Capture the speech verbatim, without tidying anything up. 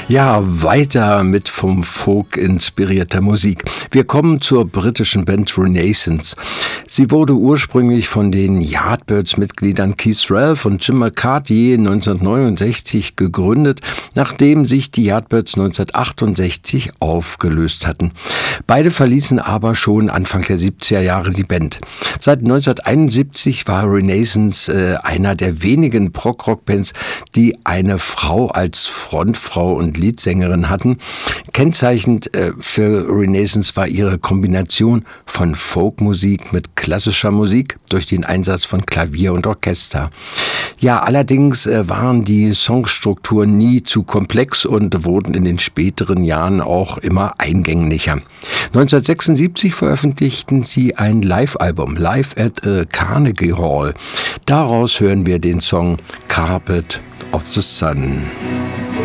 Ja, weiter mit vom Folk inspirierter Musik. Wir kommen zur britischen Band Renaissance. Sie wurde ursprünglich von den Yardbirds-Mitgliedern Keith Relf und Jim McCarthy neunzehnhundertneunundsechzig gegründet, nachdem sich die Yardbirds neunzehnhundertachtundsechzig aufgelöst hatten. Beide verließen aber schon Anfang der siebziger Jahre die Band. Seit neunzehnhunderteinundsiebzig war Renaissance äh, einer der wenigen Prog-Rock-Bands, die eine Frau als Frontfrau und Leadsängerin hatten. Kennzeichnend äh, für Renaissance war ihre Kombination von Folkmusik mit klassischer Musik durch den Einsatz von Klavier und Orchester. Ja, allerdings äh, waren die Songstrukturen nie zu komplex und wurden in den späteren Jahren auch immer eingänglicher. neunzehnhundertsechsundsiebzig veröffentlichten sie ein Live-Album, Live at äh, Carnegie Hall. Daraus hören wir den Song Carpet of the Sun.